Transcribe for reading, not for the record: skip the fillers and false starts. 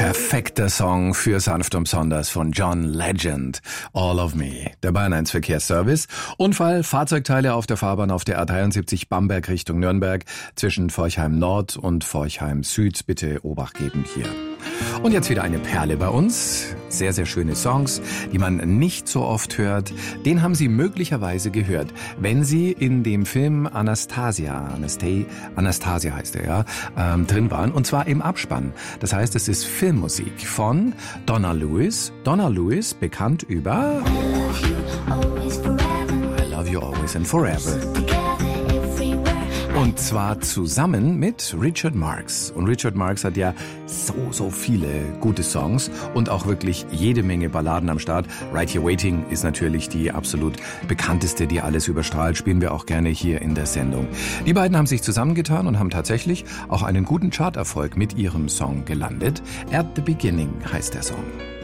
Perfekter Song für sanft und besonders von John Legend. All of Me. Der Bayern 1 Verkehrsservice. Unfall, Fahrzeugteile auf der Fahrbahn auf der A73 Bamberg Richtung Nürnberg zwischen Forchheim Nord und Forchheim Süd. Bitte Obacht geben hier. Und jetzt wieder eine Perle bei uns. Sehr, sehr schöne Songs, die man nicht so oft hört. Den haben Sie möglicherweise gehört, wenn Sie in dem Film Anastasia heißt er, ja, drin waren. Und zwar im Abspann. Das heißt, es ist Filmmusik von Donna Lewis. Donna Lewis, bekannt über I Love You Always and Forever. Und zwar zusammen mit Richard Marx. Und Richard Marx hat ja so viele gute Songs und auch wirklich jede Menge Balladen am Start. Right Here Waiting ist natürlich die absolut bekannteste, die alles überstrahlt. Spielen wir auch gerne hier in der Sendung. Die beiden haben sich zusammengetan und haben tatsächlich auch einen guten Charterfolg mit ihrem Song gelandet. At the Beginning heißt der Song.